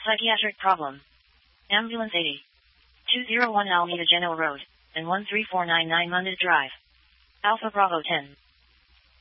Psychiatric problem. Ambulance 80. 201 Alameda Genoa Road, and 13499 London Drive. Alpha Bravo 10.